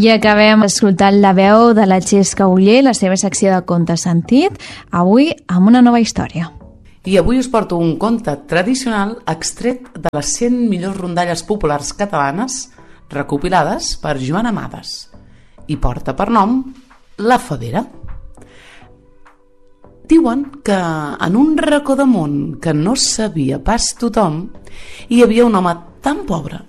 I acabem escoltant la veu de la Xesca Oller, la seva secció de conte sentit, avui amb una nova història. I avui us porto un conte tradicional extret de les 100 millors rondalles populars catalanes recopilades per Joan Amades i porta per nom La Favera. Diuen que en un racó de món que no sabia pas tothom hi havia un home tan pobre,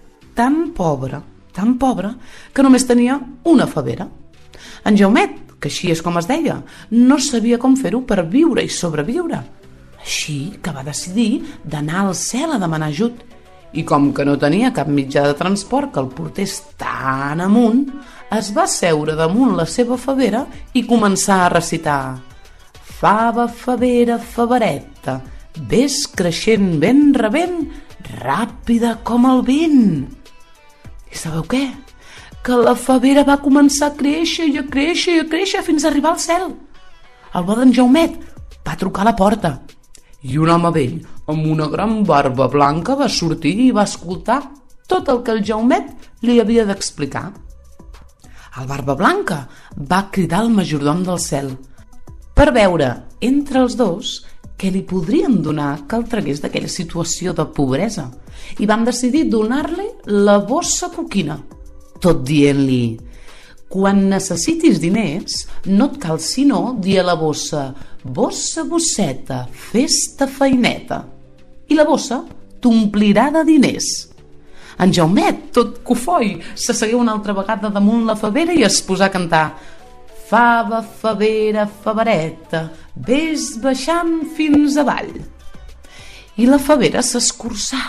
que només tenia una favera. En Jaumet, que així és com es deia, no sabia com fer-ho per viure i sobreviure. Així que va decidir d'anar al cel a demanar ajut. I com que no tenia cap mitjà de transport que el portés tan amunt, es va seure damunt la seva favera i començar a recitar: fava, favera, favereta, ves creixent ben rebent, ràpida com el vent. I sabeu què? Que la favera va començar a créixer i a créixer i a créixer fins a arribar al cel. El bo d'en Jaumet va trucar a la porta i un home vell amb una gran barba blanca va sortir i va escoltar tot el que el Jaumet li havia d'explicar. El barba blanca va cridar al majordom del cel per veure entre els dos què li podrien donar que el tragués d'aquella situació de pobresa, i van decidir donar-li la bossa coquina, tot dient-li: quan necessitis diners no et cal sinó dir a la bossa: bossa, bosseta, fes-te feineta, i la bossa t'omplirà de diners. En Jaumet, tot cofoi, s'assegué una altra vegada damunt la favera i es posà a cantar: fava, favera, favereta, ves baixant fins avall. I la favera s'escurçà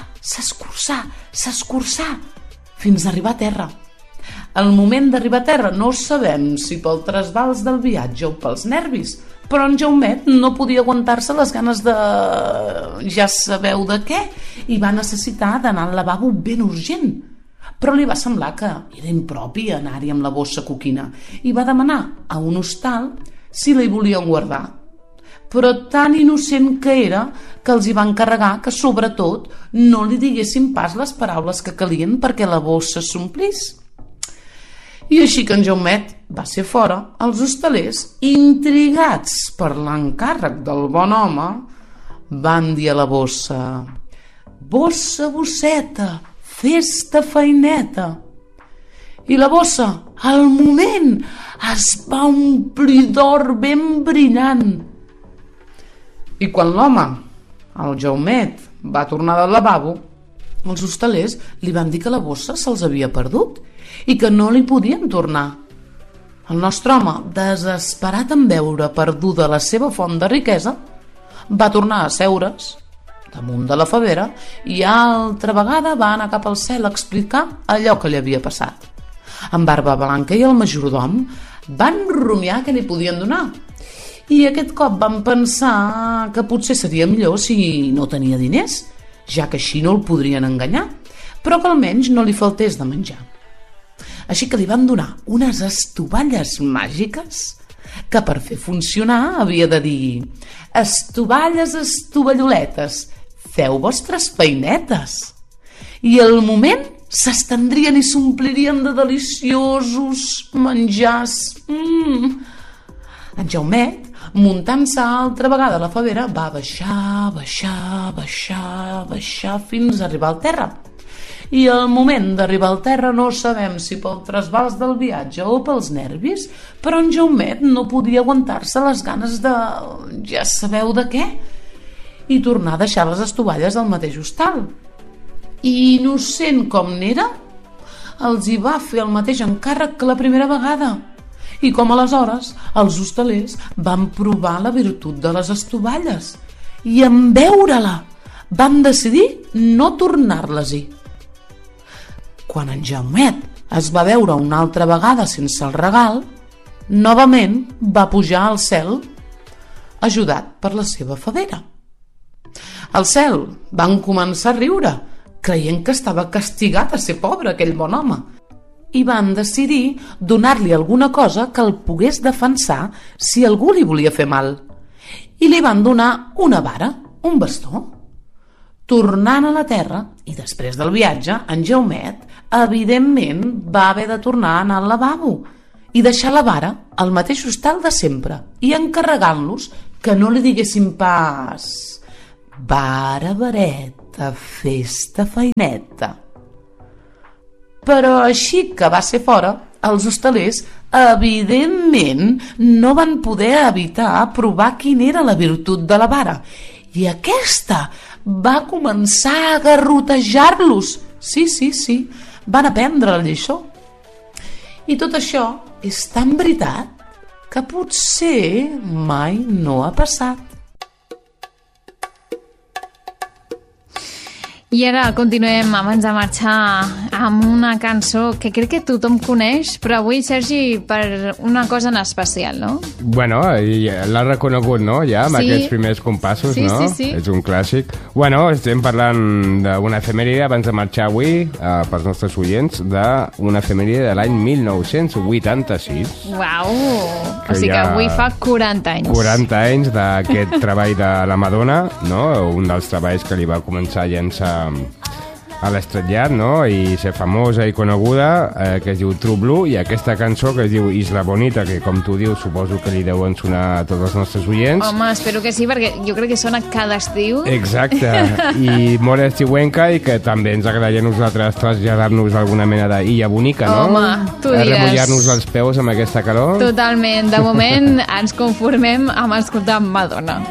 fins a arribar a terra. Al moment d'arribar a terra no sabem si pel trasbals del viatge o pels nervis, però en Jaumet no podia aguantar-se les ganes de ja sabeu de què i va necessitar d'anar al lavabo ben urgent. Però li va semblar que era impropi anar-hi amb la bossa coquina i va demanar a un hostal si la hi volien guardar. Però tan innocent que era que els hi va encarregar que sobretot no li diguessin pas les paraules que calien perquè la bossa s'omplís. I així que en Jaumet va ser fora, els hostalers, intrigats per l'encàrrec del bon home, van dir a la bossa: bossa, bosseta, fes-te feineta. I la bossa, al moment, es va omplir d'or ben brillant. I quan l'home, el Jaumet, va tornar del lavabo, els hostalers li van dir que la bossa se'ls havia perdut i que no li podien tornar. El nostre home, desesperat en veure perduda la seva font de riquesa, va tornar a seure's damunt de la favera i altra vegada va anar cap al cel a explicar allò que li havia passat. En Barba Blanca i el majordom van rumiar què li podien donar i aquest cop van pensar que potser seria millor si no tenia diners, ja que així no el podrien enganyar, però que almenys no li faltés de menjar. Així que li van donar unes estovalles màgiques que per fer funcionar havia de dir: estovalles, estovalloletes, feu vostres feinetes. I al moment s'estendrien i s'omplirien de deliciosos menjars. En Jaumet, muntant-se altra vegada a la favera, va baixar fins a arribar al terra. I al moment d'arribar al terra no sabem si pel trasbals del viatge o pels nervis, però en Jaumet no podia aguantar-se les ganes de ja sabeu de què i tornar a deixar les estovalles al mateix hostal. I innocent com n'era, els hi va fer el mateix encàrrec que la primera vegada. I com aleshores els hostalers van provar la virtut de les estovalles i en veure-la van decidir no tornar-les-hi. Quan en Jaumet es va veure una altra vegada sense el regal, novament va pujar al cel ajudat per la seva favera. Al cel van començar a riure, creient que estava castigat a ser pobre aquell bon home, i van decidir donar-li alguna cosa que el pogués defensar si algú li volia fer mal. I li van donar una vara, un bastó. Tornant a la Terra, i després del viatge, en Jaumet, evidentment, va haver de tornar a anar al lavabo i deixar la vara al mateix hostal de sempre i encarregant-los que no li diguessin pas vara, vareta, festa, feineta. Però així que va ser fora, els hostalers, evidentment, no van poder evitar provar quina era la virtut de la vara. I aquesta va començar a garrotejar-los. Sí, van aprendre la lliçó. I tot això és tan veritat que potser mai no ha passat. I ara continuem, abans de marxar, amb una cançó que crec que tothom coneix, però avui, Sergi, per una cosa en especial, no? Bueno, l'ha reconegut, no?, ja, amb aquests primers compassos, no? Sí. És un clàssic. Bueno, estem parlant d'una efemèride, abans de marxar avui, pels nostres oients, d'una efemèride de l'any 1986. Uau! O sigui que avui fa 40 anys. 40 anys d'aquest treball de la Madonna, no?, un dels treballs que li va començar a llençar a l'estratllat, no?, i ser famosa i coneguda, que es diu True Blue, i aquesta cançó que es diu Isla Bonita, que com tu dius suposo que li deuen sonar a tots els nostres oients. Home, espero que sí, perquè jo crec que sona cada estiu. Exacte, i molt estiuenca, i que també ens agradaria a nosaltres traslladar-nos alguna mena d'illa bonica, no? Home, tu diràs. Remullar-nos els peus amb aquesta calor. Totalment, de moment ens conformem amb escoltar Madonna.